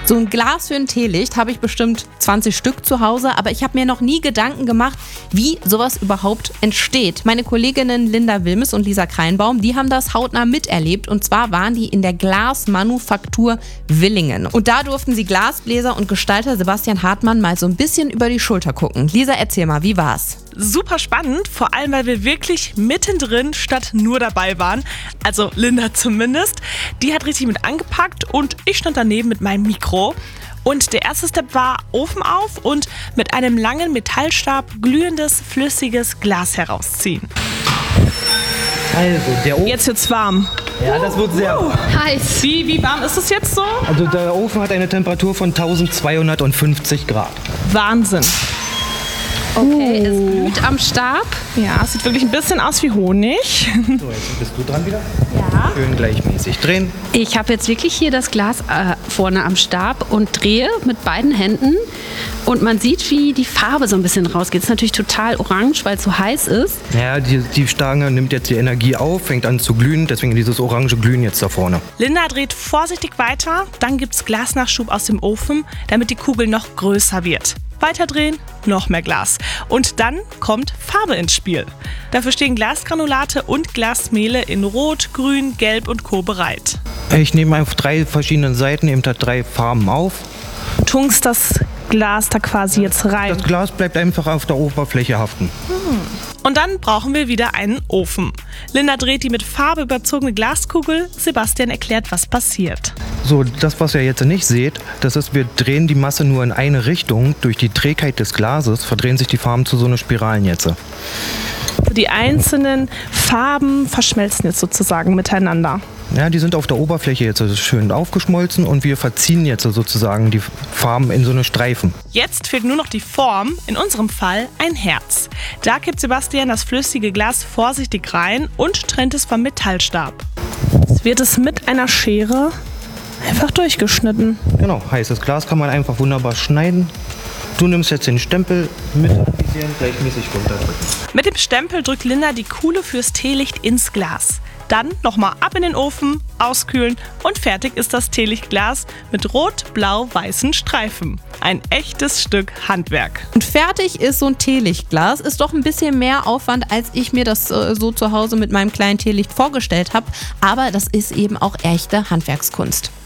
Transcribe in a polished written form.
So ein Glas für ein Teelicht habe ich bestimmt 20 Stück zu Hause, aber ich habe mir noch nie Gedanken gemacht, wie sowas überhaupt entsteht. Meine Kolleginnen Linda Wilmes und Lisa Kreinbaum, die haben das hautnah miterlebt, und zwar waren die in der Glasmanufaktur Villingen. Und da durften sie Glasbläser und Gestalter Sebastian Hartmann mal so ein bisschen über die Schulter gucken. Lisa, erzähl mal, wie war's? Super spannend, vor allem weil wir wirklich mittendrin statt nur dabei waren. Also Linda zumindest. Die hat richtig mit angepackt und ich stand daneben mit meinem Mikro. Und der erste Step war Ofen auf und mit einem langen Metallstab glühendes, flüssiges Glas herausziehen. Also, der Ofen. Jetzt wird's warm. Ja, das wird sehr Heiß. Wie warm ist es jetzt so? Also, der Ofen hat eine Temperatur von 1250 Grad. Wahnsinn. Okay, es glüht am Stab. Ja, es sieht wirklich ein bisschen aus wie Honig. So, jetzt bist du dran wieder. Ja. Schön gleichmäßig drehen. Ich habe jetzt wirklich hier das Glas vorne am Stab und drehe mit beiden Händen. Und man sieht, wie die Farbe so ein bisschen rausgeht. Es ist natürlich total orange, weil es so heiß ist. Ja, die Stange nimmt jetzt die Energie auf, fängt an zu glühen. Deswegen dieses orange Glühen jetzt da vorne. Linda dreht vorsichtig weiter. Dann gibt's Glasnachschub aus dem Ofen, damit die Kugel noch größer wird. Weiterdrehen, noch mehr Glas. Und dann kommt Farbe ins Spiel. Dafür stehen Glasgranulate und Glasmehle in Rot, Grün, Gelb und Co. bereit. Ich nehme auf 3 verschiedenen Seiten eben 3 Farben auf. Tunkst das Glas da quasi jetzt rein. Das Glas bleibt einfach auf der Oberfläche haften. Und dann brauchen wir wieder einen Ofen. Linda dreht die mit Farbe überzogene Glaskugel. Sebastian erklärt, was passiert. So, das, was ihr jetzt nicht seht, das ist, wir drehen die Masse nur in eine Richtung. Durch die Trägheit des Glases verdrehen sich die Farben zu so einer Spiralen jetzt. Die einzelnen Farben verschmelzen jetzt sozusagen miteinander. Ja, die sind auf der Oberfläche jetzt schön aufgeschmolzen und wir verziehen jetzt sozusagen die Farben in so eine Streifen. Jetzt fehlt nur noch die Form, in unserem Fall ein Herz. Da kippt Sebastian das flüssige Glas vorsichtig rein und trennt es vom Metallstab. Jetzt wird es mit einer Schere einfach durchgeschnitten. Genau, heißes Glas kann man einfach wunderbar schneiden. Du nimmst jetzt den Stempel mit anvisieren, gleichmäßig runterdrücken. Mit dem Stempel drückt Linda die Kuhle fürs Teelicht ins Glas. Dann nochmal ab in den Ofen, auskühlen und fertig ist das Teelichtglas mit rot-blau-weißen Streifen. Ein echtes Stück Handwerk. Und fertig ist so ein Teelichtglas. Ist doch ein bisschen mehr Aufwand, als ich mir das so zu Hause mit meinem kleinen Teelicht vorgestellt habe. Aber das ist eben auch echte Handwerkskunst.